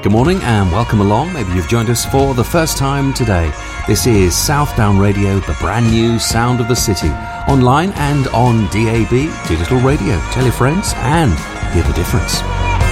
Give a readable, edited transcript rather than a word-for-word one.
Good morning and welcome along. Maybe you've joined us for the first time today. This is Southdown Radio, the brand new sound of the city. Online and on DAB, digital radio. Tell your friends and hear the difference.